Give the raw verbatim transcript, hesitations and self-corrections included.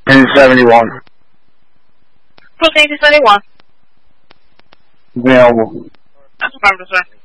In seventy-one. Proceed to seventy-one. Available. That's affirmative, sir.